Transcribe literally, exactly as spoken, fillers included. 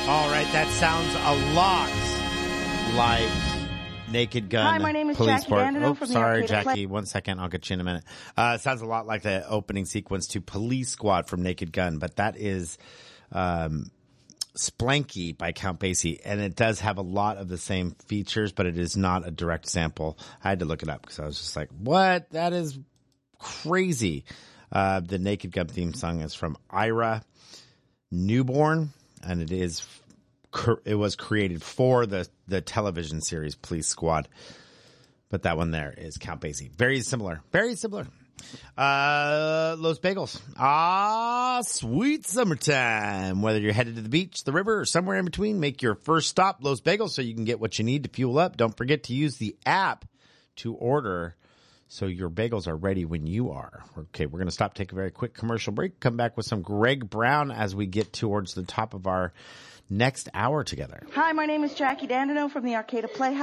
All right, that sounds a lot like Naked Gun. Hi, my name is Police Jackie Sport. Dandino Oh, from the sorry, Arcade Jackie. Play- One second. I'll get you in a minute. Uh, it sounds a lot like the opening sequence to Police Squad from Naked Gun, but that is um, Splanky by Count Basie, and it does have a lot of the same features, but it is not a direct sample. I had to look it up because I was just like, what? That is crazy. Uh, the Naked Gun theme song is from Ira Newborn, and it is it was created for the the television series Police Squad. But that one there is Count Basie. Very similar. Very similar. Uh, Los Bagels. Ah, sweet summertime. Whether you're headed to the beach, the river, or somewhere in between, make your first stop Los Bagels so you can get what you need to fuel up. Don't forget to use the app to order so your bagels are ready when you are. Okay, we're going to stop, take a very quick commercial break, come back with some Greg Brown as we get towards the top of our next hour together. Hi, my name is Jackie Dandino from the Arcade Playhouse.